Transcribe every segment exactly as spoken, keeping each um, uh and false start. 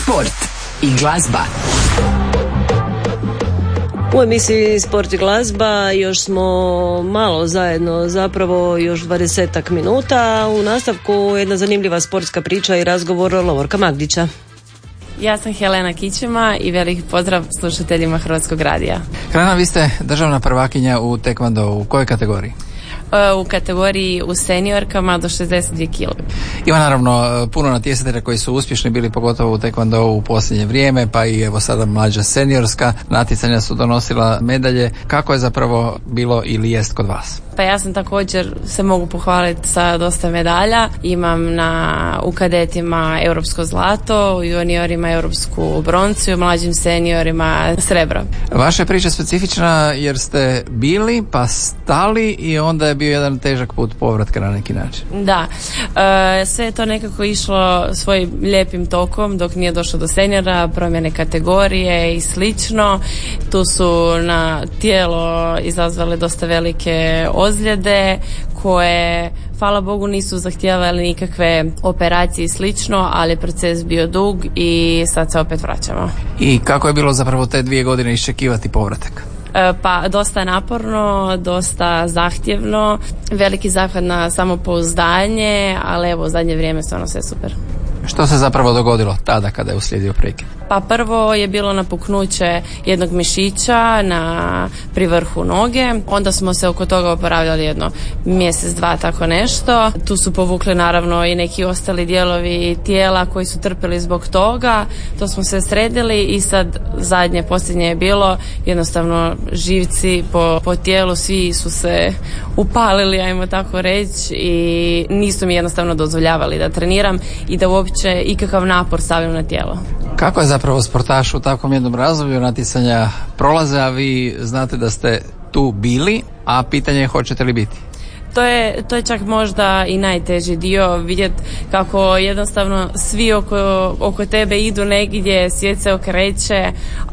sport i glazba. U emisiji Sport i glazba još smo malo zajedno, zapravo još dvadesetak minuta. U nastavku jedna zanimljiva sportska priča i razgovor Lovorka Magdića. Ja sam Helena Kićema i veliki pozdrav slušateljima Hrvatskog radija. Helena, vi ste državna prvakinja u tekvando. U kojoj kategoriji? U kategoriji u seniorkama do šezdeset dvije kilograma. Ima naravno puno natjecatelja koji su uspješni bili, pogotovo u tekvando u posljednje vrijeme, pa i evo sada mlađa seniorska natjecanja su donosila medalje. Kako je zapravo bilo ili jest kod vas? Pa ja sam također se mogu pohvaliti sa dosta medalja. Imam na, u kadetima europsko zlato, u juniorima europsku broncu i u mlađim seniorima srebro. Vaša je priča specifična jer ste bili pa stali i onda je bio jedan težak put povratka na neki način. Da, e, sve je to nekako išlo svojim lijepim tokom dok nije došlo do seniora, promjene kategorije i slično. Tu su na tijelo izazvale dosta velike ozljede koje, hvala Bogu, nisu zahtijevali nikakve operacije i slično, ali proces bio dug i sad se opet vraćamo. I kako je bilo zapravo te dvije godine iščekivati povratak? Pa dosta naporno, dosta zahtjevno, veliki zahvat na samopouzdanje, ali evo u zadnje vrijeme stvarno sve super. Što se zapravo dogodilo tada kada je uslijedio prekid? Pa prvo je bilo napuknuće jednog mišića na pri vrhu noge, onda smo se oko toga oporavljali jedno mjesec, dva, tako nešto. Tu su povukli naravno i neki ostali dijelovi tijela koji su trpili zbog toga, to smo se sredili i sad zadnje, posljednje je bilo jednostavno živci po, po tijelu, svi su se upalili, ajmo tako reći, i nisu mi jednostavno dozvoljavali da treniram i da uopće ikakav napor stavim na tijelo. Kako je zapravo sportaš u takvom jednom razdoblju natjecanja prolaze, a vi znate da ste tu bili, a pitanje je hoćete li biti? To je, to je čak možda i najteži dio, vidjeti kako jednostavno svi oko, oko tebe idu negdje, svijet se okreće,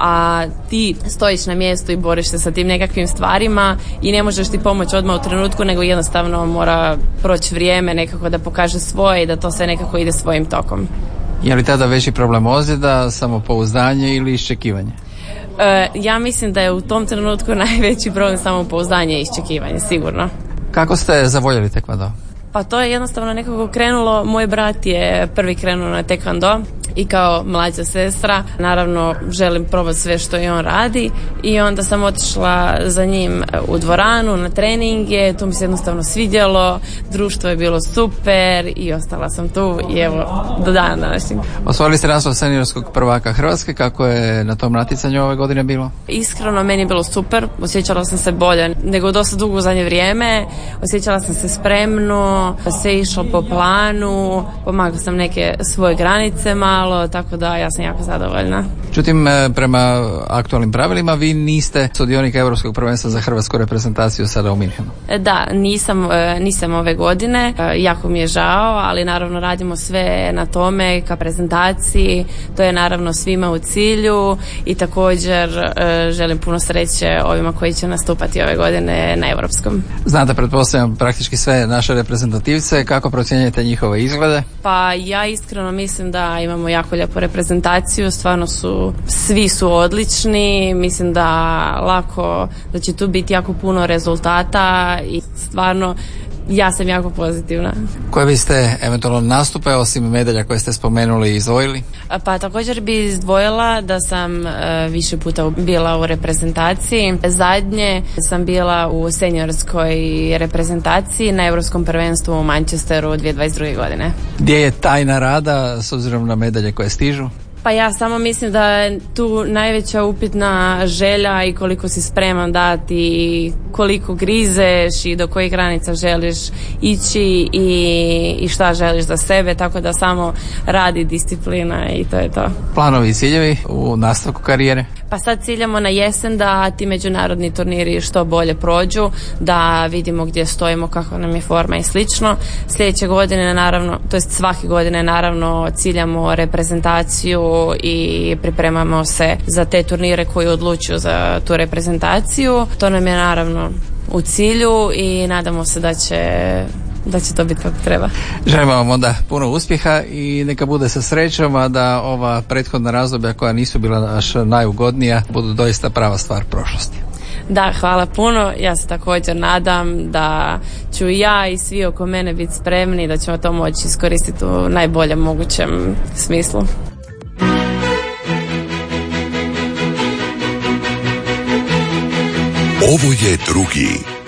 a ti stojiš na mjestu i boriš se sa tim nekakvim stvarima i ne možeš ti pomoći odmah u trenutku, nego jednostavno mora proći vrijeme nekako da pokaže svoje i da to sve nekako ide svojim tokom. Je li tada veći problem ozljeda, samopouzdanje ili iščekivanje? E, ja mislim da je u tom trenutku najveći problem samopouzdanje i iščekivanje, sigurno. Kako ste zavoljeli tekvando? Pa to je jednostavno nekako krenulo, moj brat je prvi krenuo na tekvando i kao mlađa sestra naravno želim probati sve što i on radi i onda sam otišla za njim u dvoranu na treninge, tu mi se jednostavno svidjelo, društvo je bilo super i ostala sam tu i evo do dana današnjeg. Osvojili ste naslov seniorskog prvaka Hrvatske, kako je na tom natjecanju ove godine bilo? Iskreno, meni je bilo super, osjećala sam se bolje nego dosta dugo u zadnje vrijeme, osjećala sam se spremno, sve išlo po planu, pomagala sam neke svoje granice malo, tako da ja sam jako zadovoljna. Čutim, prema aktualnim pravilima vi niste sudionik Europskog prvenstva za hrvatsku reprezentaciju sada u Minhenu. Da, nisam, nisam ove godine, jako mi je žao, ali naravno radimo sve na tome ka prezentaciji, to je naravno svima u cilju i također želim puno sreće ovima koji će nastupati ove godine na Europskom. Znate, pretpostavljam, praktički sve naše reprezentativce, kako procjenjujete njihove izglede? Pa ja iskreno mislim da imamo jako lijepu reprezentaciju, stvarno su, svi su odlični, mislim da lako, da će tu biti jako puno rezultata i stvarno ja sam jako pozitivna. Koje biste eventualno nastupe osim medalja koje ste spomenuli izdvojili? Pa također bi izdvojila da sam e, više puta bila u reprezentaciji. Zadnje sam bila u seniorskoj reprezentaciji na Europskom prvenstvu u Manchesteru dvije tisuće dvadeset druge godine. Gdje je tajna rada s obzirom na medalje koje stižu? Pa ja samo mislim da je tu najveća upitna želja i koliko si spreman dati i koliko grizeš i do kojih granica želiš ići i, i šta želiš za sebe, tako da samo radi, disciplina i to je to. Planovi i ciljevi u nastavku karijere? Pa sad ciljamo na jesen da ti međunarodni turniri što bolje prođu, da vidimo gdje stojimo, kakva nam je forma i slično. Sljedeće godine naravno, to jest svake godine naravno ciljamo reprezentaciju i pripremamo se za te turnire koji odlučuju za tu reprezentaciju. To nam je naravno u cilju i nadamo se da će da će to biti kako treba. Želimo vam onda puno uspjeha i neka bude sa srećom, a da ova prethodna razdoblja koja nisu bila baš najugodnija budu doista prava stvar prošlosti. Da, hvala puno. Ja se također nadam da ću ja i svi oko mene biti spremni, da ćemo to moći iskoristiti u najboljem mogućem smislu. Ovo je drugi